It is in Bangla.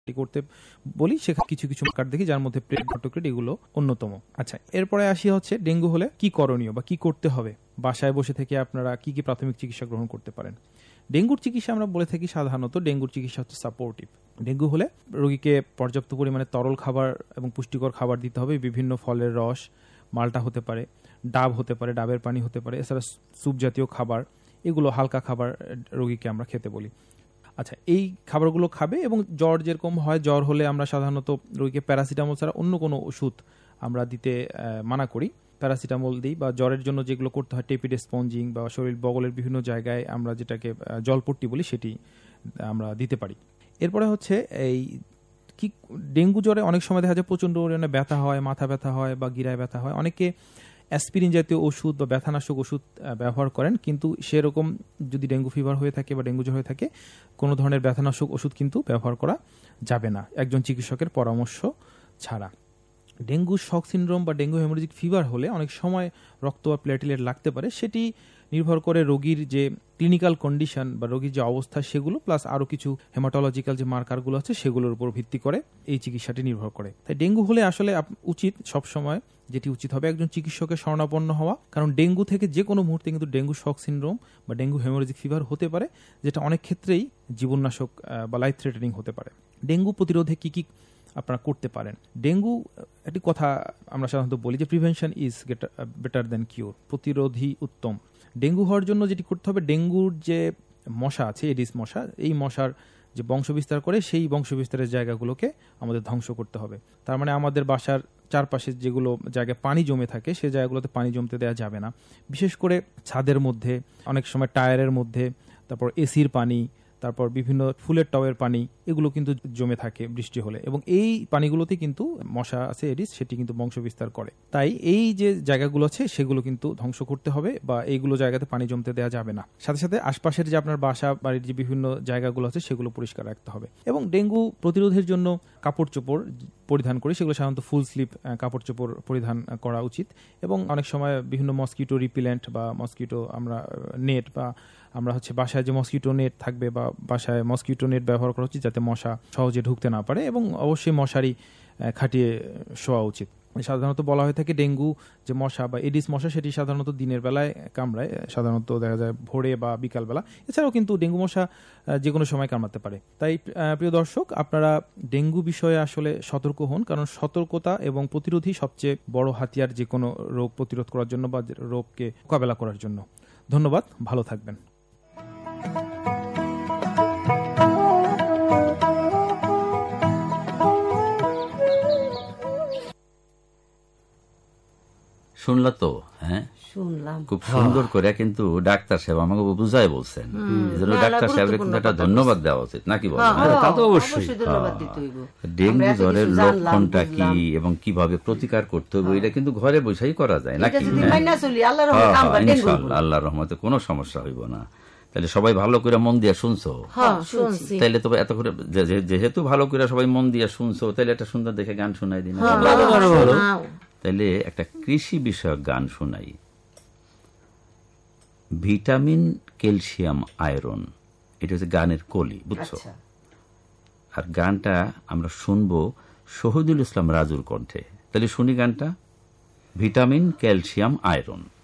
করতে বলি, সেখানে কিছু কিছু মার্কার দেখি যার মধ্যে প্লেগ, অটোক্রেট এগুলো অন্যতম। আচ্ছা, এরপরে আসি হচ্ছে ডেঙ্গু হলে কি করণীয় বা কি করতে হবে। বাসায় বসে থেকে আপনারা কি কি প্রাথমিক চিকিৎসা গ্রহণ করতে পারেন। ডেঙ্গুর চিকিৎসা আমরা বলে থাকি সাধারণত ডেঙ্গুর চিকিৎসা হচ্ছে সাপোর্টিভ। ডেঙ্গু হলে রোগীকে পর্যাপ্ত পরিমাণে তরল খাবার এবং পুষ্টিকর খাবার দিতে হবে। বিভিন্ন ফলের রস, মাল্টা হতে পারে, ডাব হতে পারে, ডাবের পানি হতে পারে, এছাড়া স্যুপ জাতীয় খাবার, এগুলো হালকা খাবার রোগীকে আমরা খেতে বলি। আচ্ছা, এই খাবারগুলো খাবে এবং জ্বর যেরকম হয়, জ্বর হলে আমরা সাধারণত রোগীকে প্যারাসিটামল ছাড়া অন্য কোনো ওষুধ আমরা দিতে মানা করি। প্যারাসিটামল দিই বা জ্বরের জন্য যেগুলো করতে হয় টেপিড স্পঞ্জিং বা শরীর বগলের বিভিন্ন জায়গায় আমরা যেটাকে জলপট্টি বলি সেটি আমরা দিতে পারি। এরপরে হচ্ছে এই কি ডেঙ্গু জ্বরে অনেক সময় দেখা যায় প্রচণ্ড পরিমাণে ব্যথা হয়, মাথা ব্যথা হয় বা গিরায় ব্যথা হয়। অনেকে অ্যাসপিরিন জাতীয় ওষুধ বা ব্যথানাশক ওষুধ ব্যবহার করেন, কিন্তু সেরকম যদি ডেঙ্গু ফিভার হয়ে থাকে বা ডেঙ্গু জ্বর হয়ে থাকে কোনো ধরনের ব্যথানাশক ওষুধ কিন্তু ব্যবহার করা যাবে না একজন চিকিৎসকের পরামর্শ ছাড়া। ডেঙ্গু শক সিনড্রোম বা ডেঙ্গু হেমোরেজিক ফিভার হলে অনেক সময় রক্ত বা প্লেটলেট লাগতে পারে। সেটি নির্ভর করে রোগীর যে ক্লিনিক্যাল কন্ডিশন বা রোগীর যে অবস্থা সেগুলো, প্লাস আরও কিছু হেমাটোলজিক্যাল যে মার্কারগুলো আছে সেগুলোর উপর ভিত্তি করে এই চিকিৎসাটি নির্ভর করে। তাই ডেঙ্গু হলে আসলে উচিত সবসময় যেটি উচিত হবে একজন চিকিৎসকের শরণাপন্ন হওয়া, কারণ ডেঙ্গু থেকে যে কোনো মুহূর্তে কিন্তু ডেঙ্গু শক সিনড্রোম বা ডেঙ্গু হেমোরেজিক ফিভার হতে পারে, যেটা অনেক ক্ষেত্রেই জীবননাশক বা লাইফ থ্রেটানিং হতে পারে। ডেঙ্গু প্রতিরোধে কি কি আপনারা করতে পারেন। ডেঙ্গু একটি কথা আমরা সাধারণত বলি যে প্রিভেনশন ইজ বেটার দ্যান কিউর, প্রতিরোধী উত্তম। ডেঙ্গু হওয়ার জন্য যেটি করতে হবে, ডেঙ্গুর যে মশা আছে এডিস মশা, এই মশার যে বংশবিস্তার করে সেই বংশবিস্তারের জায়গাগুলোকে আমাদের ধ্বংস করতে হবে। তার মানে আমাদের বাসার চারপাশে যেগুলো জায়গায় পানি জমে থাকে সেই জায়গাগুলোতে পানি জমতে দেওয়া যাবে না। বিশেষ করে ছাদের মধ্যে, অনেক সময় টায়ারের মধ্যে, তারপর এসির পানি, তারপর বিভিন্ন ফুলের টবের পানি, এগুলো কিন্তু জমে থাকে বৃষ্টি হলে, এবং এই পানিগুলোতে কিন্তু মশা আছে এডিস, সেটি কিন্তু বংশ বিস্তার করে। তাই এই যে জায়গাগুলো আছে সেগুলো কিন্তু ধ্বংস করতে হবে বা এইগুলো জায়গাতে পানি জমতে দেওয়া যাবে না। সাথে সাথে আশপাশের যে আপনার বাসা বাড়ির যে বিভিন্ন জায়গাগুলো আছে সেগুলো পরিষ্কার রাখতে হবে। এবং ডেঙ্গু প্রতিরোধের জন্য কাপড় চোপড় পরিধান করি, সেগুলো সাধারণত ফুল স্লিভ কাপড় চোপড় পরিধান করা উচিত। এবং অনেক সময় বিভিন্ন মসকিটো রিপিলেন্ট বা মসকিটো আমরা নেট বা আমরা হচ্ছে বাসায় যে মসকিটো নেট থাকবে বা বাসায় মসকিটো নেট ব্যবহার করা উচিত যাতে মশা সহজে ঢুকতে না পারে, এবং অবশ্যই মশারি খাটিয়ে শোয়া উচিত। সাধারণত বলা হয়ে থাকে ডেঙ্গু যে মশা বা এডিস মশা সেটি সাধারণত দিনের বেলায় কামড়ায়, সাধারণত দেখা যায় ভোরে বা বিকালবেলা। এছাড়াও কিন্তু ডেঙ্গু মশা যে কোনো সময় কামড়াতে পারে। তাই প্রিয় দর্শক, আপনারা ডেঙ্গু বিষয়ে আসলে সতর্ক হন, কারণ সতর্কতা এবং প্রতিরোধই সবচেয়ে বড় হাতিয়ার যে কোনো রোগ প্রতিরোধ করার জন্য বা রোগকে মোকাবেলা করার জন্য। ধন্যবাদ, ভালো থাকবেন। শুনলা তো? হ্যাঁ, শুনলাম খুব সুন্দর করে কিন্তু ডাক্তার সাহেব আমাকে বুঝাই বলছেন। এজন্য ডাক্তার সাহেবের কিন্তু একটা ধন্যবাদ দেওয়া উচিত, নাকি বলেন? তা তো অবশ্যই। ডেঙ্গু জ্বরের লক্ষণটা কি এবং কিভাবে প্রতিকার করতে হবে এটা কিন্তু ঘরে বসেই করা যায়, নাকি? ইনশাআল্লাহ আল্লাহর রহমতে কোনো সমস্যা হইব না। তাহলে সবাই ভালো করে মন দিয়ে শুনছো? তাইলে তো এত করে যেহেতু ভালো করে সবাই মন দিয়ে শুনছো, তাহলে একটা সুন্দর দেখে গান শোনাই দিন। তাইলে একটা কৃষি বিষয়ক গান শোনাই, ভিটামিন, ক্যালসিয়াম, আয়রন, এটা হচ্ছে গানের কলি, বুঝছো? আর গানটা আমরা শুনবো শহীদুল ইসলাম রাজুর কণ্ঠে। তাহলে শুনি গানটা, ভিটামিন, ক্যালসিয়াম, আয়রন।